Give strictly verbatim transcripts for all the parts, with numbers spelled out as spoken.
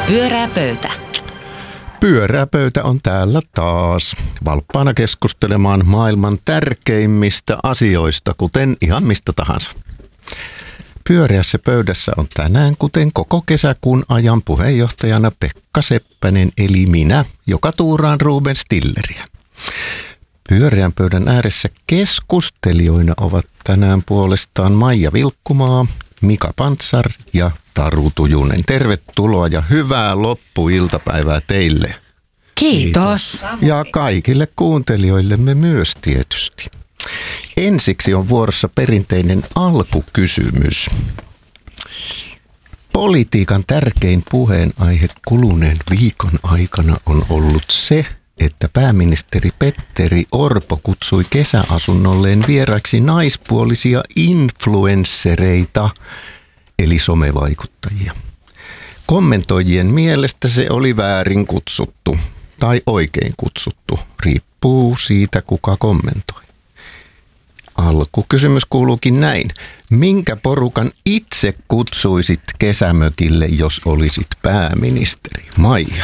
Pyörää pöytä. Pyörää pöytä on täällä taas valppaana keskustelemaan maailman tärkeimmistä asioista, kuten ihan mistä tahansa. Pyöreässä pöydässä on tänään, kuten koko kesäkuun ajan, puheenjohtajana Pekka Seppänen, eli minä, joka tuuraan Ruben Stilleriä. Pyöreän pöydän ääressä keskustelijoina ovat tänään puolestaan Maija Vilkkumaa, Mika Pantsar ja Taru Tujunen. Tervetuloa ja hyvää loppuiltapäivää teille. Kiitos. Ja kaikille kuuntelijoillemme myös tietysti. Ensiksi on vuorossa perinteinen alkukysymys. Politiikan tärkein puheenaihe kuluneen viikon aikana on ollut se, että pääministeri Petteri Orpo kutsui kesäasunnolleen vieraiksi naispuolisia influenssereita, eli somevaikuttajia. Kommentoijien mielestä se oli väärin kutsuttu tai oikein kutsuttu, riippuu siitä kuka kommentoi. Alkukysymys kuuluukin näin. Minkä porukan itse kutsuisit kesämökille, jos olisit pääministeri? Maija.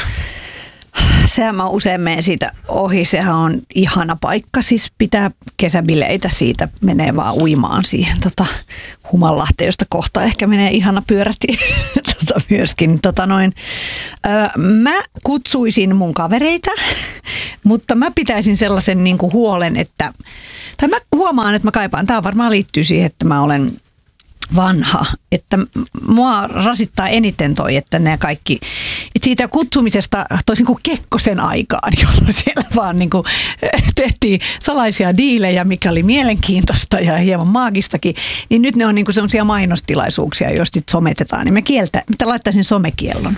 Sehän mä usein menen siitä ohi. Sehän on ihana paikka. Siis pitää kesäbileitä, siitä menee vaan uimaan siihen tota, Humanlahteen, josta kohta ehkä menee ihana pyöräti tota, myöskin. Tota noin. Öö, mä kutsuisin mun kavereita, mutta mä pitäisin sellaisen niin kuin huolen, että tai mä huomaan, että mä kaipaan. Tämä varmaan liittyy siihen, että mä olen vanha, että mua rasittaa eniten toi, että ne kaikki, että siitä kutsumisesta toisin kuin Kekkosen aikaan, jolloin siellä vaan niin kuin tehtiin salaisia diilejä, mikä oli mielenkiintoista ja hieman maagistakin, niin nyt ne on niin kuin sellaisia mainostilaisuuksia, jos sitten sometetaan, niin me kieltä, mitä laittaisin somekiellon.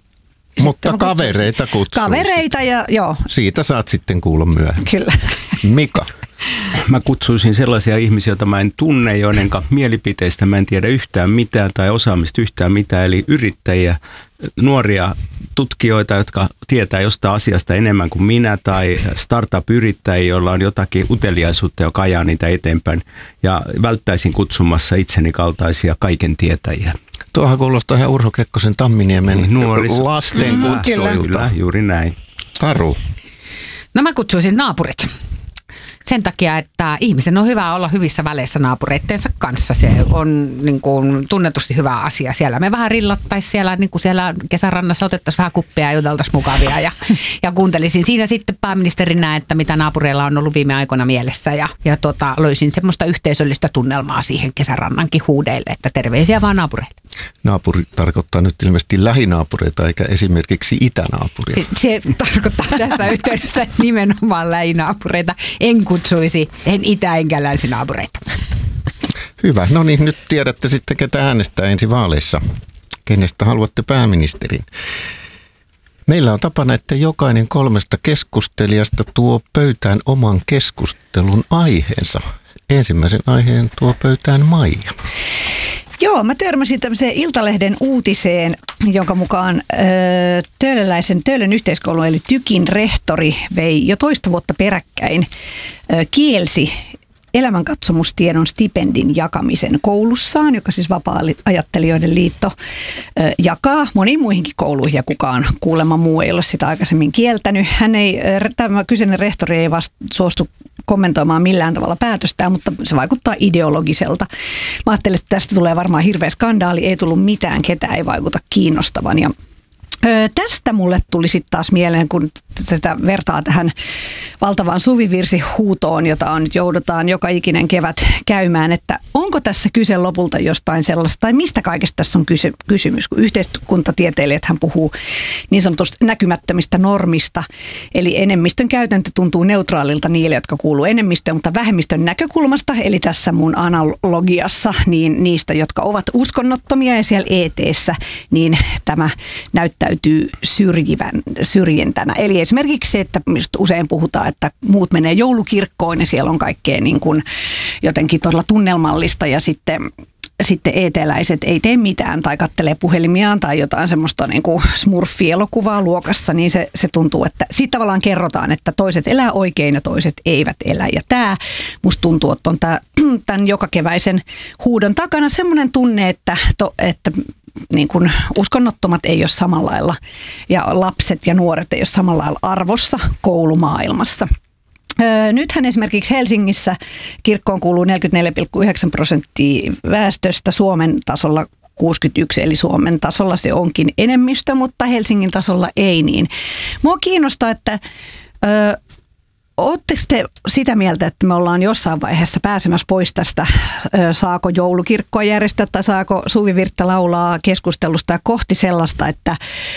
Mutta sitten kavereita kutsuisin. Kavereita ja joo. Siitä saat sitten kuulla myöhemmin. Kyllä. Mika. Mä kutsuisin sellaisia ihmisiä, joita mä en tunne, joiden mielipiteistä mä en tiedä yhtään mitään tai osaamista yhtään mitään, eli yrittäjiä, nuoria tutkijoita, jotka tietää jostain asiasta enemmän kuin minä, tai startup-yrittäjiä, joilla on jotakin uteliaisuutta, joka ajaa niitä eteenpäin, ja välttäisin kutsumassa itseni kaltaisia kaiken tietäjiä. Tuohan kuulostaa ihan Urho Kekkosen Tamminiemen Nuoris. lasten Kyllä, kutsuilta. Kyllä, juuri näin. Taru. No mä kutsuisin naapurit. Sen takia, että ihmisen on hyvä olla hyvissä väleissä naapureittensa kanssa. Se on niin kuin tunnetusti hyvä asia. Siellä me vähän rillattaisiin siellä, niin kuin siellä kesärannassa otettaisiin vähän kuppia ja juteltaisiin mukavia. Ja, ja kuuntelisin siinä sitten pääministerinä, että mitä naapureilla on ollut viime aikoina mielessä. Ja, ja tota, löysin semmoista yhteisöllistä tunnelmaa siihen kesärannankin huudeille, että terveisiä vaan naapureille. Naapuri tarkoittaa nyt ilmeisesti lähinaapureita eikä esimerkiksi itänaapuria. Se tarkoittaa tässä yhteydessä nimenomaan lähinaapureita. En kutsuisi, en itä- enkä länsinaapureita. Hyvä. No niin, nyt tiedätte sitten, ketä äänestää ensi vaaleissa. Kenestä haluatte pääministerin? Meillä on tapana, että jokainen kolmesta keskustelijasta tuo pöytään oman keskustelun aiheensa. Ensimmäisen aiheen tuo pöytään Maija. Joo, mä törmäsin tämmöiseen Iltalehden uutiseen, jonka mukaan ö, töölöläisen Töölön yhteiskoulu eli Tykin rehtori vei jo toista vuotta peräkkäin ö, kielsi elämänkatsomustiedon stipendin jakamisen koulussaan, joka siis Vapaa-ajattelijoiden liitto ö, jakaa moniin muihinkin kouluihin ja kukaan kuulemma muu ei ole sitä aikaisemmin kieltänyt. Hän ei, tämä kyseinen rehtori ei vasta suostu kommentoimaan millään tavalla päätöstään, mutta se vaikuttaa ideologiselta. Mä ajattelin, että tästä tulee varmaan hirveä skandaali, ei tullut mitään, ketään ei vaikuta kiinnostavan. Ja Öö, tästä mulle tuli sitten taas mieleen, kun tätä vertaa tähän valtavaan suvivirsihuutoon, jota on nyt joudutaan joka ikinen kevät käymään, että onko tässä kyse lopulta jostain sellaista, tai mistä kaikesta tässä on kyse, kysymys, kun yhteiskuntatieteilijät hän puhuu niin sanotusti näkymättömistä normista, eli enemmistön käytäntö tuntuu neutraalilta niille, jotka kuuluu enemmistöön, mutta vähemmistön näkökulmasta, eli tässä mun analogiassa, niin niistä, jotka ovat uskonnottomia ja siellä E T:ssä, niin tämä näyttää täytyy syrjivän, syrjintänä. Eli esimerkiksi se, että usein puhutaan, että muut menee joulukirkkoon ja siellä on kaikkea niin kuin jotenkin todella tunnelmallista ja sitten sitten eteläiset ei tee mitään tai kattelee puhelimiaan tai jotain semmoista niin kuin smurfi-elokuvaa luokassa, niin se, se tuntuu, että siitä tavallaan kerrotaan, että toiset elää oikein ja toiset eivät elä. Ja tämä musta tuntuu, että on tämä, tämän jokakeväisen huudon takana semmoinen tunne, että, to, että niin kuin uskonnottomat ei ole samalla lailla ja lapset ja nuoret ei ole samalla lailla arvossa koulumaailmassa. Öö, nythän esimerkiksi Helsingissä kirkkoon kuuluu neljäkymmentäneljä pilkku yhdeksän prosenttia väestöstä, Suomen tasolla kuusikymmentäyksi, eli Suomen tasolla se onkin enemmistö, mutta Helsingin tasolla ei niin. Mua kiinnostaa, että öö, ootteko te sitä mieltä, että me ollaan jossain vaiheessa pääsemässä pois tästä, saako joulukirkkoa järjestää tai saako suvivirttä laulaa keskustelusta ja kohti sellaista, että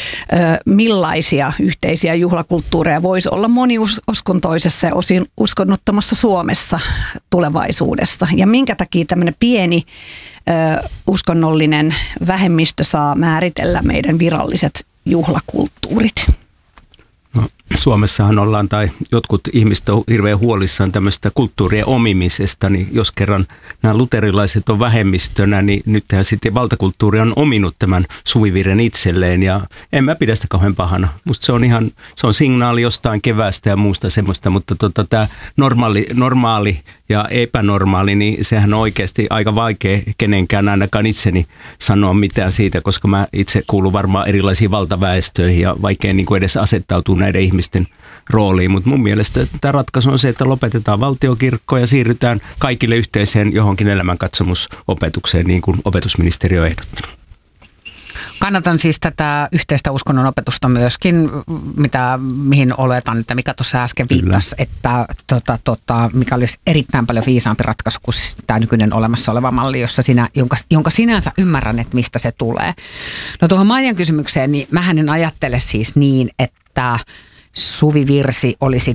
millaisia yhteisiä juhlakulttuureja voisi olla moniuskontoisessa ja osin uskonnottomassa Suomessa tulevaisuudessa? Ja minkä takia tämmöinen pieni uskonnollinen vähemmistö saa määritellä meidän viralliset juhlakulttuurit? No, Suomessahan ollaan, tai jotkut ihmiset on hirveän huolissaan tämmöistä kulttuurien omimisesta, niin jos kerran nämä luterilaiset on vähemmistönä, niin nythän sitten valtakulttuuri on ominut tämän suvivirren itselleen, ja en mä pidä sitä kauhean pahana. Musta se on ihan, se on signaali jostain keväästä ja muusta semmoista, mutta tota, tämä normaali, normaali ja epänormaali, niin sehän on oikeasti aika vaikea kenenkään, ainakaan itseni sanoa mitään siitä, koska mä itse kuulun varmaan erilaisiin valtaväestöihin ja vaikea niin kuin edes asettautua näiden ihmisten rooliin. Mutta mun mielestä tämä ratkaisu on se, että lopetetaan valtiokirkko ja siirrytään kaikille yhteiseen johonkin elämänkatsomusopetukseen, niin kuin opetusministeriö on ehdottanut. Kannatan siis tätä yhteistä uskonnon opetusta myöskin, mitä, mihin oletan, että mikä tuossa äsken viittasi, että tota, tota, mikä olisi erittäin paljon viisaampi ratkaisu kuin siis tämä nykyinen olemassa oleva malli, jossa sinä, jonka, jonka sinänsä ymmärrän, että mistä se tulee. No tuohon Maijan kysymykseen, niin mähän en ajattele siis niin, että suvivirsi olisi,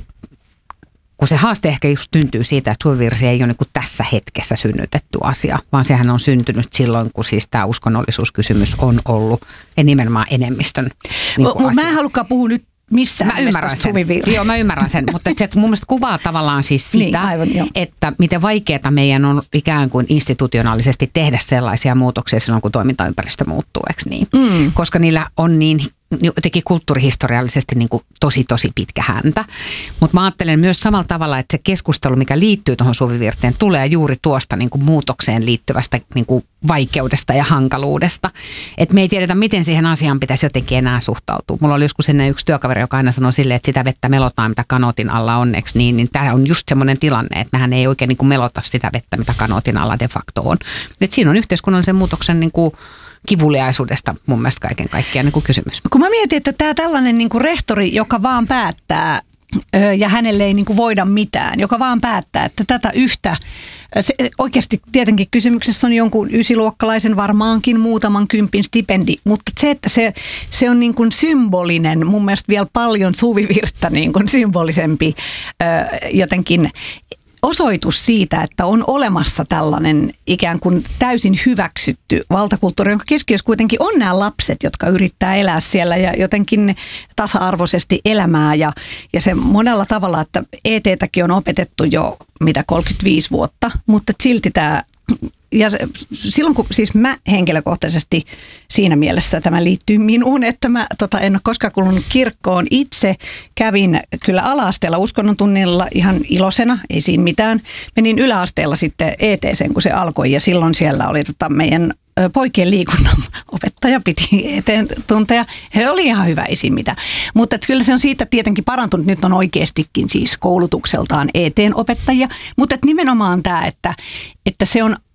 kun se haaste ehkä just syntyy siitä, että suvivirsi ei ole niin kuin tässä hetkessä synnytetty asia, vaan sehän on syntynyt silloin, kun siis tämä uskonnollisuuskysymys on ollut nimenomaan enemmistön niin Mutta mä en halukkaan puhua nyt missään mä ymmärrän sen. Joo, mä ymmärrän sen, mutta se mun mielestä kuvaa tavallaan siis sitä, niin, aivan, että miten vaikeaa meidän on ikään kuin institutionaalisesti tehdä sellaisia muutoksia silloin, kun toimintaympäristö muuttuu, eikö niin? Mm. Koska niillä on niin jotenkin kulttuurihistoriallisesti niin kuin tosi, tosi pitkä häntä. Mutta mä ajattelen myös samalla tavalla, että se keskustelu, mikä liittyy tuohon suvivirteen, tulee juuri tuosta niin kuin muutokseen liittyvästä niin kuin vaikeudesta ja hankaluudesta. Että me ei tiedetä, miten siihen asiaan pitäisi jotenkin enää suhtautua. Mulla oli joskus ennen yksi työkaveri, joka aina sanoi silleen, että sitä vettä melotaan, mitä kanootin alla onneksi. Niin, niin tämä on just semmoinen tilanne, että mehän ei oikein niin kuin melota sitä vettä, mitä kanootin alla de facto on. Et siinä on yhteiskunnallisen muutoksen niin kuin kivuliaisuudesta mun mielestä kaiken kaikkiaan niin kuin kysymys. Kun mä mietin, että tämä tällainen niin kuin rehtori, joka vaan päättää ja hänelle ei niin kuin voida mitään, joka vaan päättää, että tätä yhtä, se, oikeasti tietenkin kysymyksessä on jonkun ysiluokkalaisen varmaankin muutaman kympin stipendi, mutta se, että se, se on niin kuin symbolinen, mun mielestä vielä paljon suvivirttä niin kuin symbolisempi jotenkin osoitus siitä, että on olemassa tällainen ikään kuin täysin hyväksytty valtakulttuuri, jonka keskiössä kuitenkin on nämä lapset, jotka yrittää elää siellä ja jotenkin tasa-arvoisesti elämää. Ja, ja se monella tavalla, että E T:täkin on opetettu jo mitä kolmekymmentäviisi vuotta, mutta silti tämä, ja se, silloin kun siis mä henkilökohtaisesti siinä mielessä tämä liittyy minuun, että mä tota, en ole koskaan kuulunut kirkkoon. Itse kävin kyllä ala-asteella uskonnon tunnilla ihan iloisena, ei siinä mitään. Menin yläasteella sitten E T:seen, kun se alkoi ja silloin siellä oli tota, meidän poikien liikunnan opettaja piti E T-tunteja. He oli ihan hyvä, ei siinä mitään. Mutta kyllä se on siitä tietenkin parantunut. Nyt on oikeastikin siis koulutukseltaan E T-opettajia. Mutta nimenomaan tämä, että, että se on,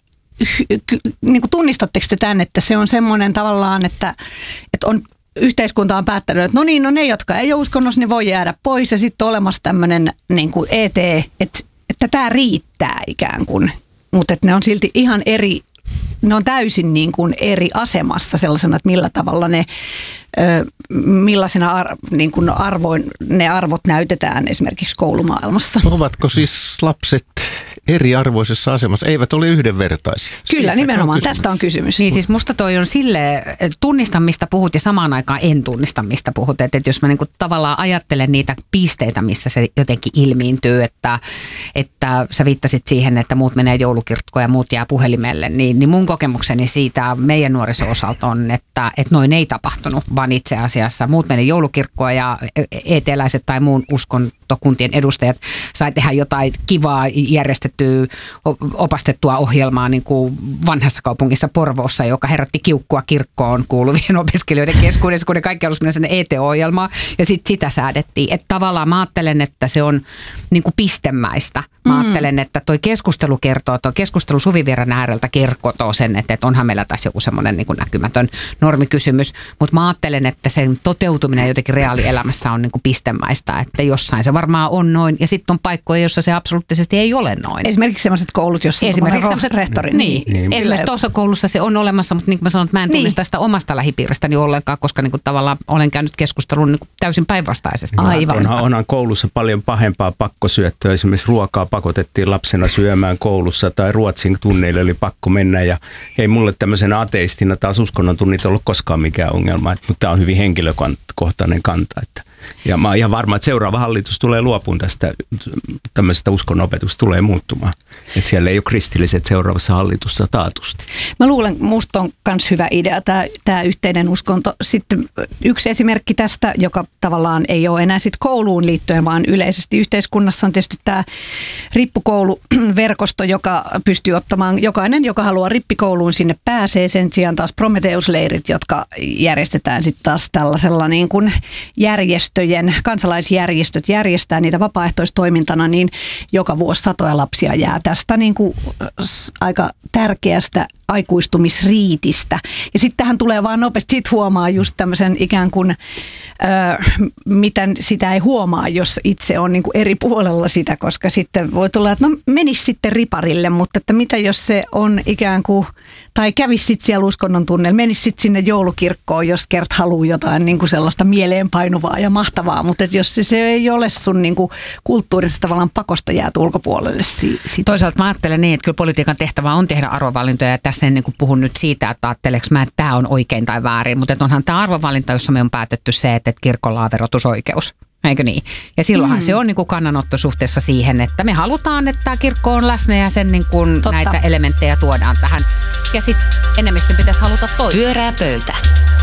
niin kuin tunnistatteko te tämän, että se on semmoinen tavallaan, että, että on yhteiskunta on päättänyt, että no niin, no ne, jotka ei ole uskonnossa, ne voi jäädä pois. Ja sitten on olemassa tämmöinen niin kuin E T, että, että tämä riittää ikään kuin. Mutta että ne on silti ihan eri, ne on täysin niin kuin eri asemassa sellaisena, että millä tavalla ne, ö, millaisena ar, niin kuin arvoin, ne arvot näytetään esimerkiksi koulumaailmassa. Ovatko siis lapset eriarvoisessa asemassa, eivät ole yhdenvertaisia? Kyllä, siitä nimenomaan. On tästä on kysymys. Niin siis musta toi on silleen, tunnistan mistä puhut ja samaan aikaan en tunnista mistä puhut. Että jos mä niinku tavallaan ajattelen niitä pisteitä, missä se jotenkin ilmiintyy, että, että sä viittasit siihen, että muut menee joulukirkkoon ja muut jää puhelimelle, niin, niin mun kokemukseni siitä meidän nuoriso-osalta on, että, että noin ei tapahtunut, vaan itse asiassa muut menee joulukirkkoon ja E T-läiset tai muun uskontokuntien edustajat sai tehdä jotain kivaa järjestettyä tiettyä opastettua ohjelmaa niin kuin vanhassa kaupungissa Porvoossa, joka herätti kiukkua kirkkoon kuuluvien opiskelijoiden keskuudessa, kun ne kaikki halusivat mennä sinne E T O-ohjelmaan, ja sitten sitä säädettiin. Että tavallaan mä ajattelen, että se on niin kuin pistemäistä. Mä mm. ajattelen, että toi keskustelu kertoo, tuo keskustelu Suvivirran ääreltä kertoo sen, että, että onhan meillä tässä joku semmoinen niin kuin näkymätön normikysymys, mutta mä ajattelen, että sen toteutuminen jotenkin reaalielämässä on niin kuin pistemäistä, että jossain se varmaan on noin, ja sitten on paikkoja, jossa se absoluuttisesti ei ole noin. Esimerkiksi sellaiset koulut, jossa Esimerkiksi on rehtori. Niin, niin. Esimerkiksi tuossa koulussa se on olemassa, mutta niin kuin mä sanon, että mä en tunnista niin. sitä omasta lähipiiristäni ollenkaan, koska niin kuin tavallaan olen käynyt keskustelun niin kuin täysin päinvastaisesti. Aivan. Onhan, onhan koulussa paljon pahempaa pakkosyöttöä, esimerkiksi ruokaa pakotettiin lapsena syömään koulussa tai ruotsin tunneille oli pakko mennä, ja ei mulle tämmöisenä ateistina taas uskonnon tunnit ollut koskaan mikään ongelma, mutta tämä on hyvin henkilökohtainen kanta, että ja mä oon ihan varma, että seuraava hallitus tulee luopuun tästä tämmöisestä uskonnopetusta, tulee muuttumaan. Että siellä ei ole kristilliset seuraavassa hallitussa taatusti. Mä luulen, musta on myös hyvä idea tämä, tämä yhteinen uskonto. Sitten yksi esimerkki tästä, joka tavallaan ei ole enää sit kouluun liittyen, vaan yleisesti yhteiskunnassa on tietysti tämä rippukouluverkosto, joka pystyy ottamaan jokainen, joka haluaa rippikouluun, sinne pääsee. Sen sijaan taas Prometheus-leirit, jotka järjestetään sitten taas tällaisella niin kuin järjestöjen, kansalaisjärjestöt järjestää niitä vapaaehtoistoimintana, niin joka vuosi satoja lapsia jää tästä niin kuin aika tärkeästä aikuistumisriitistä. Ja sitten tähän tulee vaan nopeasti, sit huomaa just tämmöisen ikään kuin, ö, miten sitä ei huomaa, jos itse on niin kuin eri puolella sitä, koska sitten voi tulla, että no menisi sitten riparille, mutta että mitä jos se on ikään kuin, tai kävisi sitten siellä uskonnon tunnella, menisi sitten sinne joulukirkkoon, jos kert haluaa jotain niin kuin sellaista mieleenpainuvaa ja mahtavaa, mutta että jos se, se ei ole sun niin kuin kulttuurista tavallaan pakosta jäät ulkopuolelle. Si- Toisaalta mä ajattelen niin, että kyllä politiikan tehtävä on tehdä arvovalintoja, ja tässä en niin kuin puhu nyt siitä, että ajatteleks mä, että tämä on oikein tai väärin, mutta että onhan tämä arvovalinta, jossa me on päätetty se, että kirkolla on verotusoikeus. Eikö niin? Ja silloinhan mm. se on niin kuin kannanotto suhteessa siihen, että me halutaan, että tämä kirkko on läsnä ja sen niin kuin näitä elementtejä tuodaan tähän. Ja sitten enemmistön pitäisi haluta toisin. Pyörää pöytä.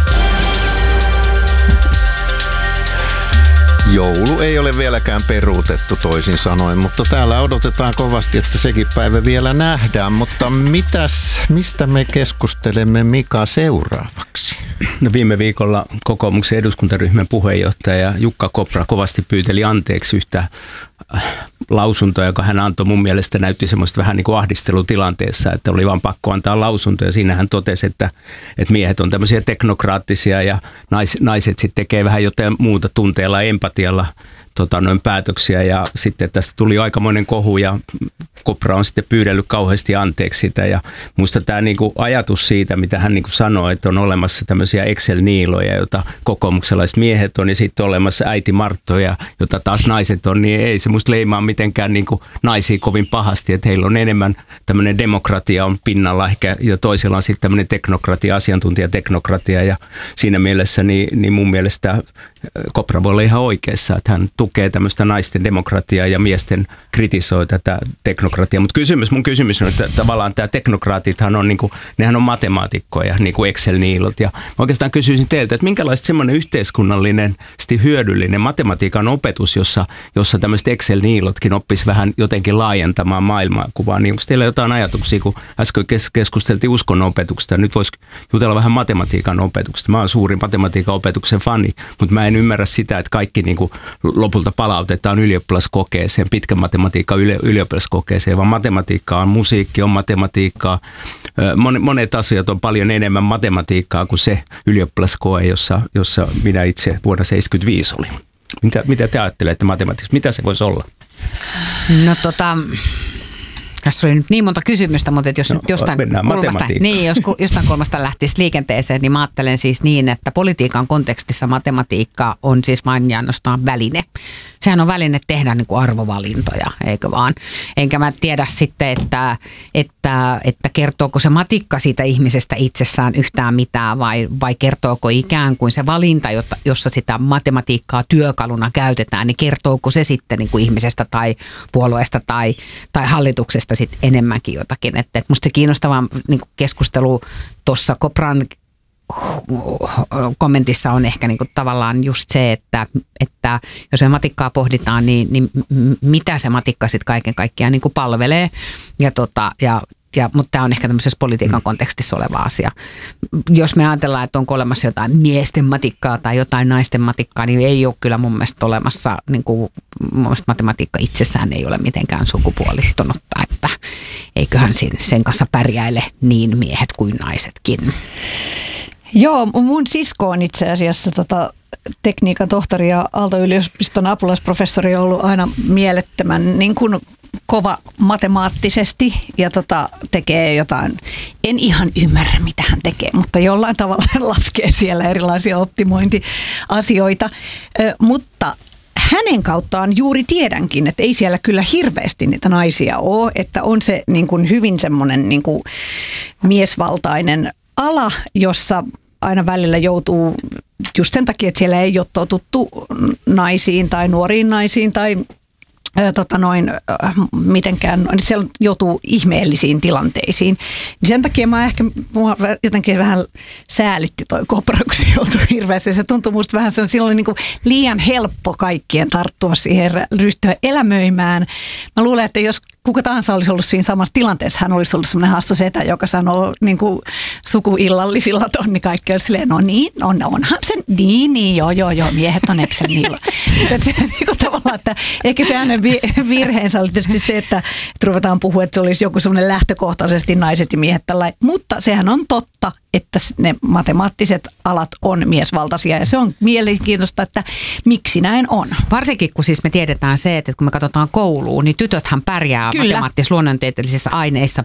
Joulu ei ole vieläkään peruutettu toisin sanoen, mutta täällä odotetaan kovasti, että sekin päivä vielä nähdään. Mutta mitäs, mistä me keskustelemme, Mika, seuraavaksi? No viime viikolla kokoomuksen eduskuntaryhmän puheenjohtaja Jukka Kopra kovasti pyyteli anteeksi yhtä lausuntoa, joka hän antoi, mun mielestä näytti semmoista vähän niin kuin ahdistelutilanteessa, että oli vaan pakko antaa lausunto, ja siinä hän totesi, että, että miehet on tämmöisiä teknokraattisia ja nais, naiset sitten tekee vähän jotain muuta tunteella ja empatialla tota, noin päätöksiä, ja sitten tästä tuli aikamoinen kohu ja Kopra on sitten pyydellyt kauheasti anteeksi sitä, ja musta tämä niinku ajatus siitä, mitä hän niinku sanoi, että on olemassa tämmöisiä Excel-niiloja, joita kokoomukselaiset miehet on, ja sitten on olemassa äiti Marttoja, jota taas naiset on, niin ei se musta leimaa mitenkään niinku naisia kovin pahasti, että heillä on enemmän tämmöinen demokratia on pinnalla ehkä, ja toisilla on sitten tämmöinen teknokratia, asiantuntijateknokratia, ja siinä mielessä niin, niin mun mielestä Kopra voi olla ihan oikeassa, että hän tukee tämmöistä naisten demokratiaa ja miesten kritisoi tätä teknokratiaa. Mutta kysymys, mun kysymys on, että tavallaan tämä teknokraatithan on, niinku, nehän on matemaatikkoja, niin kuin Excel-niilot. Ja mä oikeastaan kysyisin teiltä, että minkälaista semmoinen yhteiskunnallinen, hyödyllinen matematiikan opetus, jossa, jossa tämmöiset Excel-niilotkin oppisi vähän jotenkin laajentamaan maailmankuvaa. Niin onko teillä jotain ajatuksia, kun äsken keskusteltiin uskonnon opetuksesta, nyt voisi jutella vähän matematiikan opetuksesta. Mä oon suuri matematiikan opetuksen fani, mutta mä en ymmärrä sitä, että kaikki niin kuin lopulta palautetaan ylioppilaskokeeseen, pitkän matematiikan ylioppilaskokeeseen, vaan matematiikkaa on musiikki, on matematiikkaa. Monet asiat on paljon enemmän matematiikkaa kuin se ylioppilaskoe, jossa, jossa minä itse vuonna seitsemänkymmentäviisi olin. Mitä, mitä te ajattelette matematiikasta? Mitä se voisi olla? No tota... Tässä oli nyt niin monta kysymystä, mutta jos no, nyt jostain kulmasta, niin, jos jostain kulmasta lähtisi liikenteeseen, niin mä ajattelen siis niin, että politiikan kontekstissa matematiikka on siis vain ja ainoastaan väline. Sehän on väline tehdä niin kuin arvovalintoja, eikö vaan? Enkä mä tiedä sitten, että, että, että kertooko se matikka siitä ihmisestä itsessään yhtään mitään vai, vai kertooko ikään kuin se valinta, jossa sitä matematiikkaa työkaluna käytetään, niin kertooko se sitten niin kuin ihmisestä tai puolueesta tai, tai hallituksesta sitten enemmänkin jotakin. Että, että musta se kiinnostava niin kuin keskustelu tuossa Kopran kommentissa on ehkä niin kuin tavallaan just se, että, että jos me matikkaa pohditaan, niin, niin mitä se matikka sitten kaiken kaikkiaan niin kuin palvelee. Ja tota, ja Ja, mutta tämä on ehkä tämmöisessä politiikan kontekstissa oleva asia. Jos me ajatellaan, että onko olemassa jotain miesten matikkaa tai jotain naisten matikkaa, niin ei ole kyllä mun mielestä olemassa, niin kuin mun mielestä matematiikka itsessään ei ole mitenkään sukupuolittunutta, että eiköhän sen kanssa pärjäile niin miehet kuin naisetkin. Joo, mun sisko on itse asiassa tota, tekniikan tohtori ja Aalto-yliopiston apulaisprofessori on ollut aina mielettömän niin kuin kova matemaattisesti ja tota, tekee jotain, en ihan ymmärrä mitä hän tekee, mutta jollain tavalla hän laskee siellä erilaisia optimointiasioita, Ö, mutta hänen kauttaan juuri tiedänkin, että ei siellä kyllä hirveästi niitä naisia ole, että on se niin kuin hyvin semmoinen niin kuin miesvaltainen ala, jossa aina välillä joutuu just sen takia, että siellä ei ole totuttu naisiin tai nuoriin naisiin tai Tota noin, mitenkään, siellä joutuu ihmeellisiin tilanteisiin. Niin sen takia mä ehkä, mua jotenkin vähän säälitti toi Kopra, kun se joutui hirveästi. Se tuntui musta vähän, silloin oli niin kuin liian helppo kaikkien tarttua siihen, ryhtyä elämöimään. Mä luulen, että jos kuka tahansa olisi ollut siinä samassa tilanteessa, hän olisi ollut semmoinen hassu setä, joka sanoo niin kuin sukuillallisilla tonni kaikki, jos silleen, no niin, on, onhan se, niin, niin, joo, joo, joo, miehet on eksä niillä. Että se niin kuin tavallaan, että ehkä se hänen virheensä oli tietysti se, että, että ruvetaan puhua, että se olisi joku semmoinen lähtökohtaisesti naiset ja miehet tällainen, mutta sehän on totta, että ne matemaattiset alat on miesvaltaisia ja se on mielenkiintoista, että miksi näin on. Varsinkin kun siis me tiedetään se, että kun me katsotaan kouluun, niin tytöthän pärjää matemaattis-luonnontieteellisissä aineissa